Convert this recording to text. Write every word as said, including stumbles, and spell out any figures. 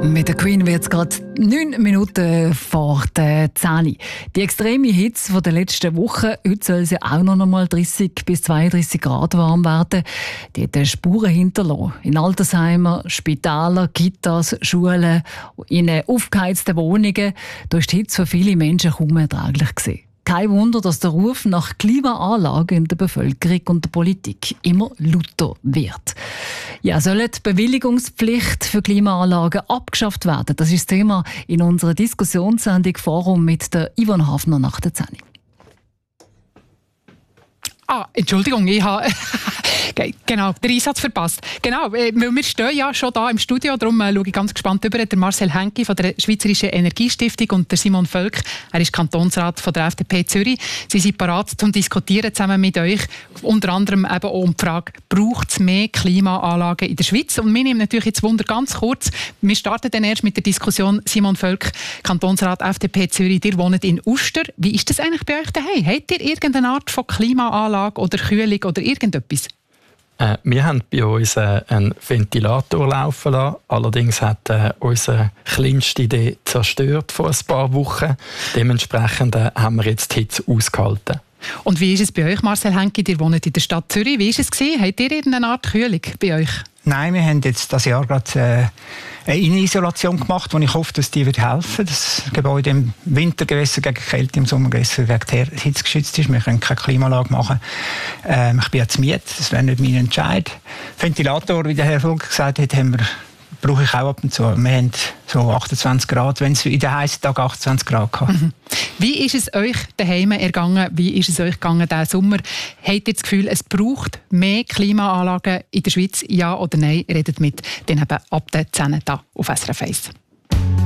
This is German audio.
Mit der Queen wird es gerade neun Minuten vor der zehn. Die extreme Hitze der letzten Woche, heute soll es ja auch noch einmal dreißig bis zweiunddreißig Grad warm werden, die hat Spuren hinterlassen. In Altersheimen, Spitälern, Kitas, Schulen, in aufgeheizten Wohnungen. Da ist die Hitze für viele Menschen kaum erträglich gewesen. Kein Wunder, dass der Ruf nach Klimaanlagen in der Bevölkerung und der Politik immer lauter wird. Ja, soll die Bewilligungspflicht für Klimaanlagen abgeschafft werden? Das ist das Thema in unserer Diskussionssendung Forum mit der Yvonne Hafner nach der zehn. Ah, Entschuldigung, ich habe genau, den Einsatz verpasst. Genau, wir stehen ja schon da im Studio, darum schaue ich ganz gespannt über. Der Marcel Henki von der Schweizerischen Energiestiftung und der Simon Völk, er ist Kantonsrat von der F D P Zürich. Sie sind bereit zum Diskutieren zusammen mit euch, unter anderem eben auch um die Frage, braucht es mehr Klimaanlagen in der Schweiz? Und wir nehmen natürlich jetzt Wunder ganz kurz. Wir starten dann erst mit der Diskussion. Simon Völk, Kantonsrat F D P Zürich, ihr wohnt in Uster. Wie ist das eigentlich bei euch daheim? Habt ihr irgendeine Art von Klimaanlage oder Kühlung oder irgendetwas? Äh, wir haben bei uns äh, einen Ventilator laufen lassen. Allerdings hat äh, unsere kleinste Idee zerstört vor ein paar Wochen. Dementsprechend äh, haben wir jetzt die Hitze ausgehalten. Und wie ist es bei euch, Marcel Henki? Ihr wohnt in der Stadt Zürich. Wie war es gewesen? Habt ihr irgendeine Art Kühlung bei euch? Nein, wir haben jetzt dieses Jahr gerade äh, eine Innenisolation gemacht, wo ich hoffe, dass die wird helfen. Das Gebäude im Wintergewässer gegen Kälte, im Sommergewässer gegen Hitze geschützt ist. Wir können keine Klimaanlage machen. Ähm, ich bin jetzt Miet, das wäre nicht mein Entscheid. Ventilator, wie der Herr Völk gesagt hat, haben wir, brauche ich auch ab und zu. Wir haben so achtundzwanzig Grad, wenn es in den heißen Tagen achtundzwanzig Grad hatte. Mhm. Wie ist es euch daheim ergangen? Wie ist es euch gegangen diesen Sommer? Habt ihr das Gefühl, es braucht mehr Klimaanlagen in der Schweiz? Ja oder nein? Redet mit dann eben ab der zehn hier auf S R F eins.